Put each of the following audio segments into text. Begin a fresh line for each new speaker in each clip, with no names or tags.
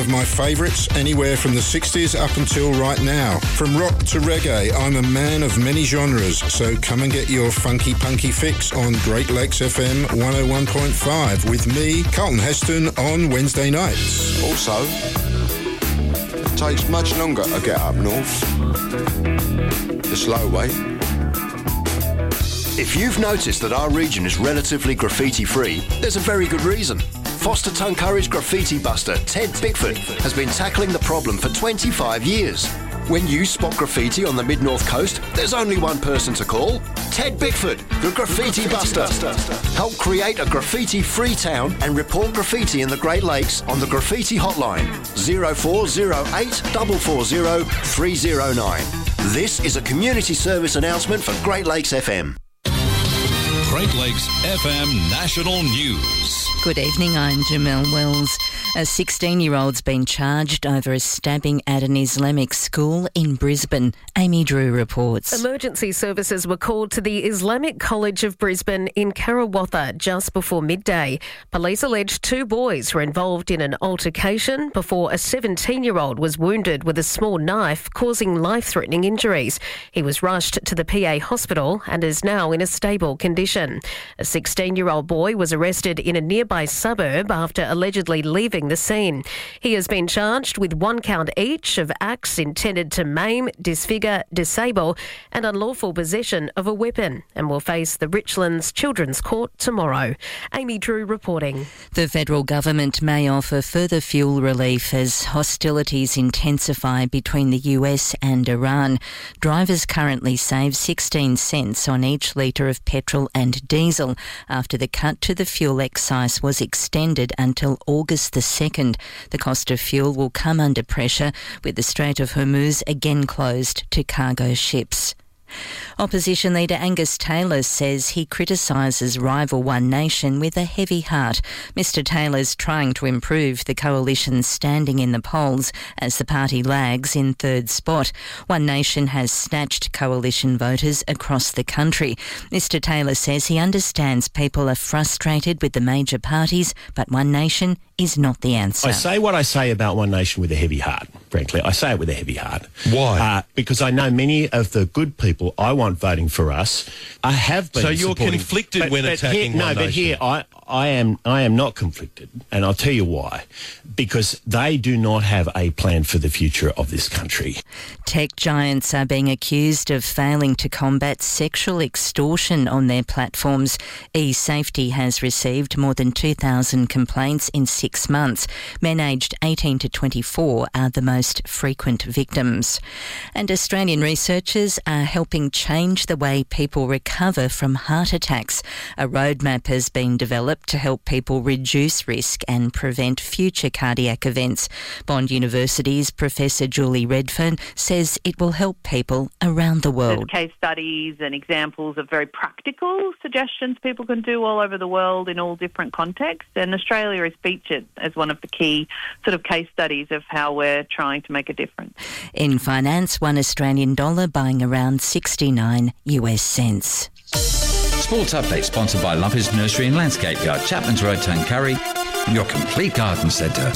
my favourites, anywhere from the 60s up until right now. From rock to reggae, I'm a man of many genres, so come and get your funky punky fix on Great Lakes FM 101.5 with me, Carlton Heston, on Wednesday nights.
Also, it takes much longer to get up north. The slow way.
If you've noticed that our region is relatively graffiti-free, there's a very good reason. Foster Tuncurry's graffiti buster, Ted Bickford, has been tackling the problem for 25 years. When you spot graffiti on the mid-north coast, there's only one person to call. Ted Bickford, the Graffiti Buster. Help create a graffiti-free town and report graffiti in the Great Lakes on the Graffiti Hotline, 0408 440 309. This is a community service announcement for Great Lakes FM.
Great Lakes FM National News.
Good evening, I'm Jamelle Wells. A 16-year-old's been charged over a stabbing at an Islamic school in Brisbane. Amy Drew reports.
Emergency services were called to the Islamic College of Brisbane in Karawatha just before midday. Police allege 2 boys were involved in an altercation before a 17-year-old was wounded with a small knife, causing life-threatening injuries. He was rushed to the PA hospital and is now in a stable condition. A 16-year-old boy was arrested in a nearby suburb after allegedly leaving the scene. He has been charged with 1 count each of acts intended to maim, disfigure, disable and unlawful possession of a weapon and will face the Richlands Children's Court tomorrow. Amy Drew reporting.
The federal government may offer further fuel relief as hostilities intensify between the US and Iran. Drivers currently save 16 cents on each litre of petrol and diesel after the cut to the fuel excise was extended until August the 2nd. The cost of fuel will come under pressure with the Strait of Hormuz again closed to cargo ships. Opposition leader Angus Taylor says he criticises rival One Nation with a heavy heart. Mr Taylor's trying to improve the coalition's standing in the polls as the party lags in 3rd spot. One Nation has snatched coalition voters across the country. Mr Taylor says he understands people are frustrated with the major parties, but One Nation is not the answer.
I say what I say about One Nation with a heavy heart, frankly. I say it with a heavy heart.
Why?
Because I know many of the good people I want voting for us have been.
So you're conflicted when attacking One Nation?
No, but here I am not conflicted, and I'll tell you why. Because they do not have a plan for the future of this country.
Tech giants are being accused of failing to combat sexual extortion on their platforms. eSafety has received more than 2,000 complaints in 6 months. Men aged 18 to 24 are the most frequent victims. And Australian researchers are helping change the way people recover from heart attacks. A roadmap has been developed to help people reduce risk and prevent future cardiac events. Bond University's Professor Julie Redfern says it will help people around the world.
There's case studies and examples of very practical suggestions people can do all over the world in all different contexts, and Australia is featured as one of the key sort of case studies of how we're trying to make a difference.
In finance, $1 Australian buying around 69 US cents.
Sports Update sponsored by Lumpy's Nursery and Landscape Yard, Chapman's Road, Tuncurry, your complete garden centre.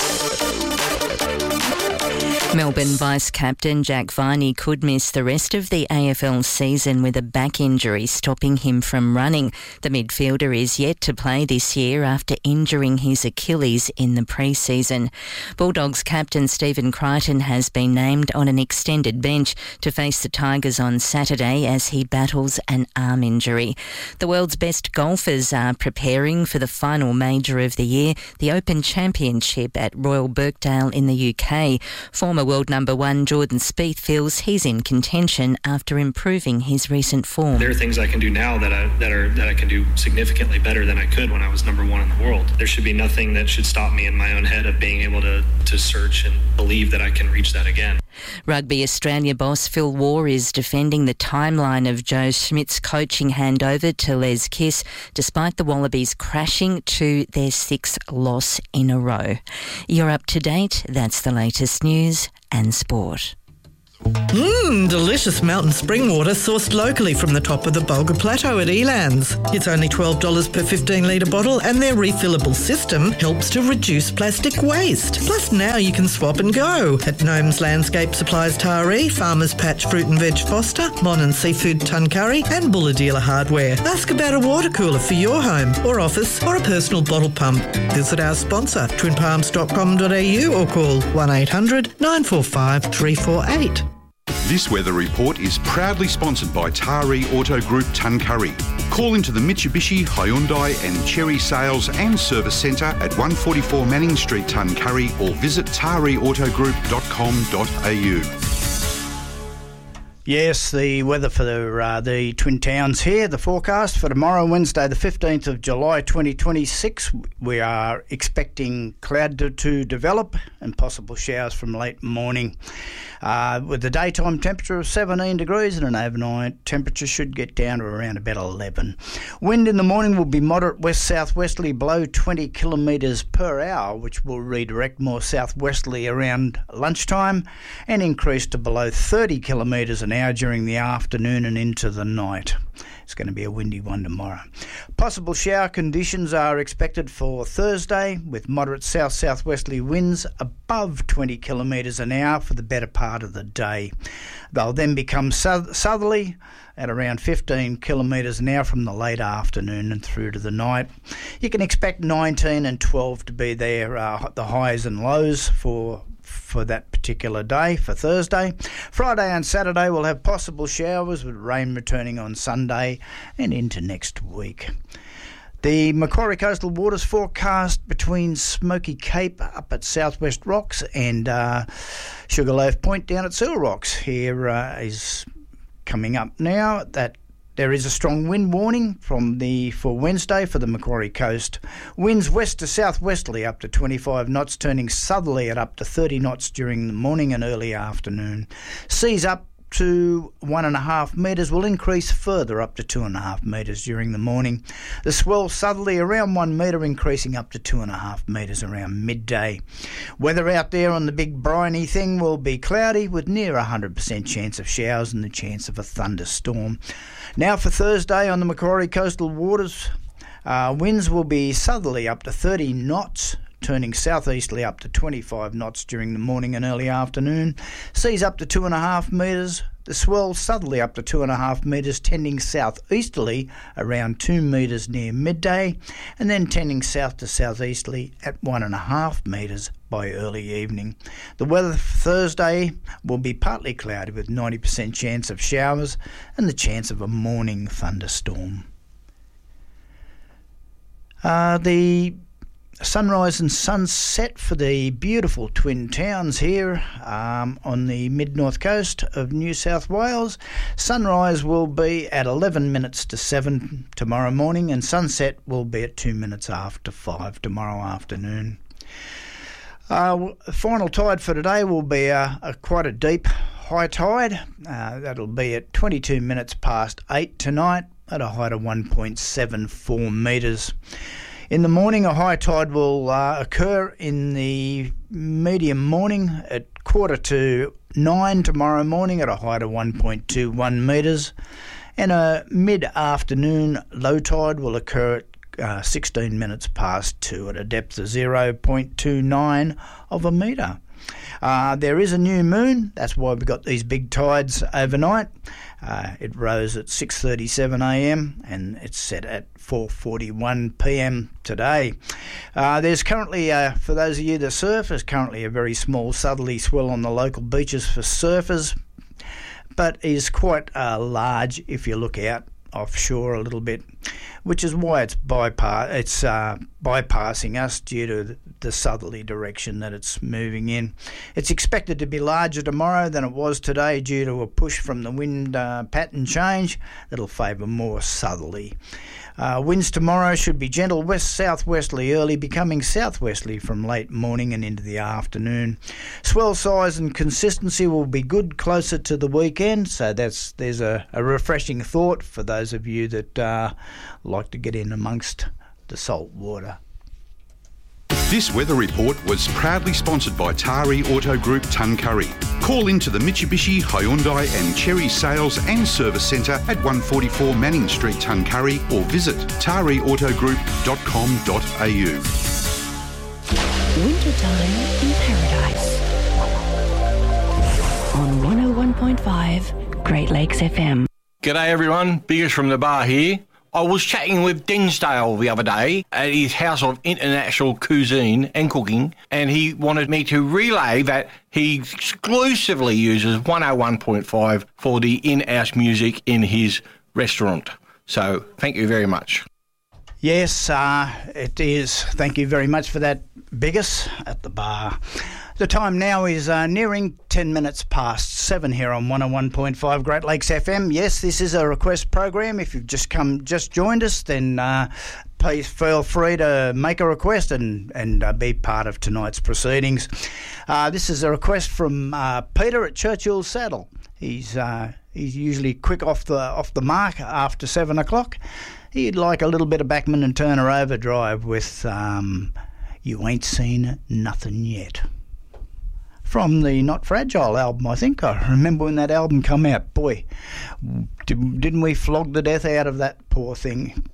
Melbourne Vice-Captain Jack Viney could miss the rest of the AFL season with a back injury stopping him from running. The midfielder is yet to play this year after injuring his Achilles in the pre-season. Bulldogs captain Stephen Crichton has been named on an extended bench to face the Tigers on Saturday as he battles an arm injury. The world's best golfers are preparing for the final major of the year, the Open Championship at Royal Birkdale in the UK. Former world number 1 Jordan Spieth feels he's in contention after improving his recent form.
There are things I can do now that I can do significantly better than I could when I was number 1 in the world. There should be nothing that should stop me in my own head of being able to search and believe that I can reach that again.
Rugby Australia boss Phil Waugh is defending the timeline of Joe Schmidt's coaching handover to Les Kiss, despite the Wallabies crashing to their 6th loss in a row. You're up to date. That's the latest news and sport.
Delicious mountain spring water sourced locally from the top of the Bulga Plateau at Elands. It's only $12 per 15-litre bottle, and their refillable system helps to reduce plastic waste. Plus now you can swap and go at Gnomes Landscape Supplies Taree, Farmers Patch Fruit and Veg Foster, Mon and Seafood Tuncurry and Bulla Dealer Hardware. Ask about a water cooler for your home or office or a personal bottle pump. Visit our sponsor, twinpalms.com.au, or call 1800 945 348.
This weather report is proudly sponsored by Taree Auto Group Tuncurry. Call into the Mitsubishi, Hyundai and Chery Sales and Service Centre at 144 Manning Street, Tuncurry, or visit tareautogroup.com.au.
Yes, the weather for the Twin Towns here. The forecast for tomorrow, Wednesday, the 15th of July 2026. We are expecting cloud to develop and possible showers from late morning. With the daytime temperature of 17 degrees and an overnight temperature should get down to around about 11. Wind in the morning will be moderate west-southwesterly below 20 kilometres per hour, which will redirect more southwesterly around lunchtime and increase to below 30 kilometres an hour during the afternoon and into the night. It's going to be a windy one tomorrow. Possible shower conditions are expected for Thursday with moderate south-southwesterly winds above 20 kilometres an hour for the better part of the day. They'll then become southerly at around 15 kilometres an hour from the late afternoon and through to the night. You can expect 19 and 12 to be there, the highs and lows for that particular day, for Thursday. Friday and Saturday we'll have possible showers with rain returning on Sunday and into next week. The Macquarie Coastal Waters forecast between Smoky Cape up at Southwest Rocks and Sugarloaf Point down at Seal Rocks here is coming up now. That there is a strong wind warning for Wednesday for the Macquarie Coast. Winds west to southwesterly up to 25 knots, turning southerly at up to 30 knots during the morning and early afternoon. Seas up to 1.5 metres will increase further up to 2.5 metres during the morning. The swell southerly around 1 metre, increasing up to 2.5 metres around midday. Weather out there on the big briny thing will be cloudy with near 100% chance of showers and the chance of a thunderstorm. Now for Thursday on the Macquarie Coastal Waters, winds will be southerly up to 30 knots, turning southeasterly up to 25 knots during the morning and early afternoon. Seas up to 2.5 metres. The swell southerly up to 2.5 metres, tending southeasterly around 2 metres near midday, and then tending south to southeasterly at 1.5 metres by early evening. The weather for Thursday will be partly cloudy with 90% chance of showers and the chance of a morning thunderstorm. The sunrise and sunset for the beautiful Twin Towns here on the mid-north coast of New South Wales. Sunrise will be at 11 minutes to 7 tomorrow morning, and sunset will be at 2 minutes after 5 tomorrow afternoon. Final tide for today will be quite a deep high tide. That'll be at 22 minutes past 8 tonight at a height of 1.74 metres. In the morning, a high tide will occur in the medium morning at 8:45 tomorrow morning at a height of 1.21 metres, and a mid-afternoon low tide will occur at 16 minutes past 2 at a depth of 0.29 of a metre. There is a new moon, that's why we've got these big tides overnight. It rose at 6:37am and it's set at 4:41pm today. There's currently, for those of you that surf, there's currently a very small southerly swell on the local beaches for surfers, but is quite large if you look out offshore a little bit, which is why it's bypassing us due to the southerly direction that it's moving in. It's expected to be larger tomorrow than it was today due to a push from the wind pattern change that'll favour more southerly. Winds tomorrow should be gentle west-southwesterly early, becoming southwesterly from late morning and into the afternoon. Swell size and consistency will be good closer to the weekend, so there's a refreshing thought for those of you that like to get in amongst the salt water.
This weather report was proudly sponsored by Tari Auto Group Tuncurry. Call into the Mitsubishi, Hyundai and Cherry Sales and Service Centre at 144 Manning Street, Tuncurry, or visit tariautogroup.com.au.
Wintertime in Paradise on 101.5 Great Lakes FM.
G'day everyone, Biggers from the bar here. I was chatting with Dinsdale the other day at his House of International Cuisine and Cooking, and he wanted me to relay that he exclusively uses 101.5 for the in-house music in his restaurant. So thank you very much.
Yes, it is. Thank you very much for that, Biggers, at the bar. The time now is nearing 10 minutes past 7 here on 101.5 Great Lakes FM. Yes, this is a request program. If you've just joined us, then please feel free to make a request and be part of tonight's proceedings. This is a request from Peter at Churchill Saddle. He's usually quick off the mark after 7 o'clock. He'd like a little bit of Bachman and Turner Overdrive with You Ain't Seen Nothing Yet. From the Not Fragile album, I think. I remember when that album come out. Boy, didn't we flog the death out of that poor thing.